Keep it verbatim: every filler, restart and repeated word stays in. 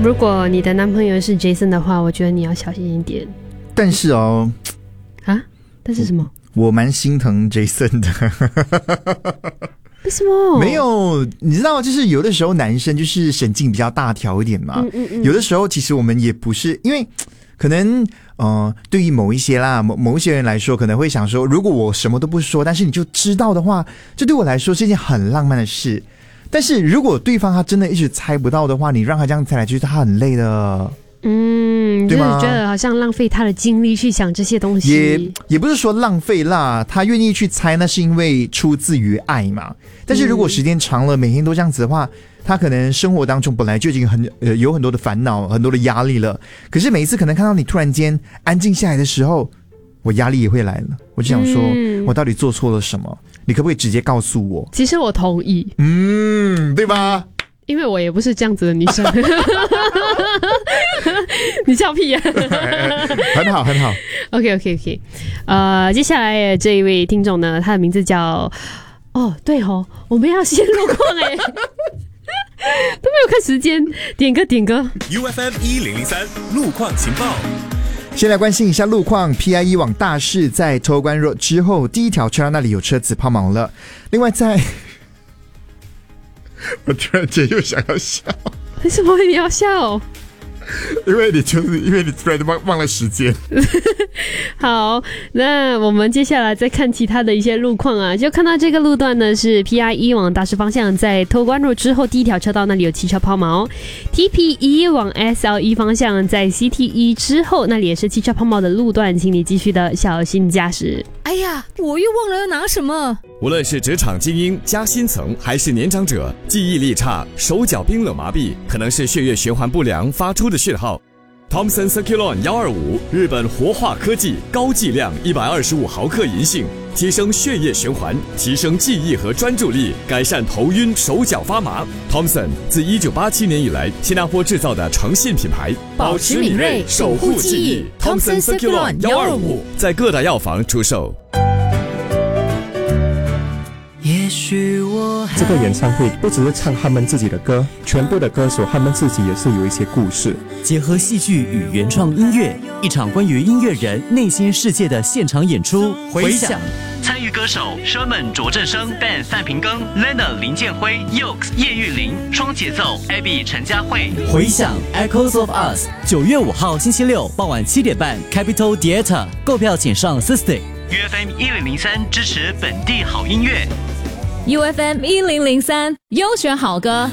如果你的男朋友是 Jason 的话，我觉得你要小心一点。 但是哦， 啊？但是什么？ 我蛮心疼 Jason 的。 为什么？ 没有，你知道，就是有的时候男生就是神经比较大条一点嘛。嗯嗯嗯。有的时候其实我们也不是，因为可能呃，对于某一些啦，某某一些人来说，可能会想说，如果我什么都不说，但是你就知道的话，这对我来说是一件很浪漫的事。但是如果对方他真的一直猜不到的话，你让他这样猜来，就是他很累的。 嗯，就是觉得好像浪费他的精力去想这些东西， 也也不是说浪费啦，他愿意去猜，那是因为出自于爱嘛。但是如果时间长了，每天都这样子的话，他可能生活当中本来就已经很呃有很多的烦恼，很多的压力了。可是每一次可能看到你突然间安静下来的时候，我压力也会来了。我就想说，嗯、我到底做错了什么？你可不可以直接告诉我？ 其实我同意， 嗯，对吧？ 因为我也不是这样子的女生。你笑屁呀、啊！ 很好，很好。 OK OK OK， 呃，接下来这一位听众呢，他的名字叫哦，对哦，我们要先路况哎，都没有看时间，点歌点歌。 U F M 一零零三路况情报。 先来关心一下路况 ，P I E 往大市在托关 Road 之后，第一条车道那里有车子抛锚了。另外在，我突然间又想要笑， 为什么你要笑？ 因为你就是因为你突然忘忘了时间。 好，那我们接下来再看其他的一些路况啊，就看到这个路段呢是 P I E 往大市方向，在托关路之后第一条车道那里有汽车抛锚 ，T P E 往 S L E 方向，在 C T E 之后那里也是汽车抛锚的路段，请你继续的小心驾驶。 哎呀，我又忘了要拿什么。 无论是职场精英加新层，还是年长者，记忆力差、手脚冰冷麻痹，可能是血液循环不良发出的讯号。Thomson Circulon 一二五，日本活化科技，高剂量一百二十五毫克银杏，提升血液循环，提升记忆和专注力，改善头晕、手脚发麻。Thomson 自一九八七年以来，新加坡制造的诚信品牌， 保持敏锐，守护记忆。Thomson Circulon 一二五， 在各大药房出售。 也许我这个演唱会不只是唱他们自己的歌，全部的歌手他们自己也是有一些故事， 结合戏剧与原创音乐，一场关于音乐人内心世界的现场演出。回响参与歌手 Sherman 卓振生、Ben 范平庚、Lena 林建辉、Yokes 叶玉玲、双节奏 Abby 陈嘉慧。 回响 Echoes of Us， 九月五号星期六傍晚七点半 Capitol Theatre， 购票请上 System。U F M 一零零三支持本地好音乐。 U F M 一零零三优选好歌。